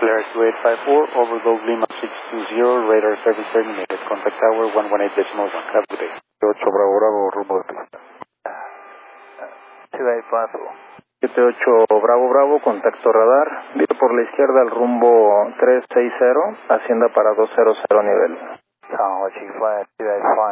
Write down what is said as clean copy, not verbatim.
Flare 2854, overload Lima 620, radar service terminated. Contact tower 118.1. Have a good day. 8 Bravo Bravo, rumbo de pista. 2854. 78 Bravo Bravo, contacto radar. Viro por la izquierda al rumbo 360, hacienda para 200 nivel. Tower Chief Flight 285.